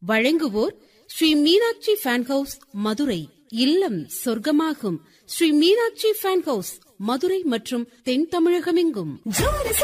வழங்குவோர் Sri Meenakshi fan house, Madurai. இல்லம் சொர்க்கமாகும். Sri Meenakshi fan house, Madurai மற்றும் தென் தமிழகமெங்கும்.